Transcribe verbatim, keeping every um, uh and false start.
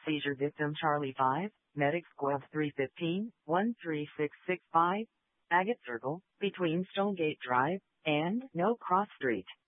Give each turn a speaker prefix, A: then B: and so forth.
A: Seizure victim Charlie five, Medic Squad three fifteen, one three six six five, Agate Circle, between Stonegate Drive and No Cross Street.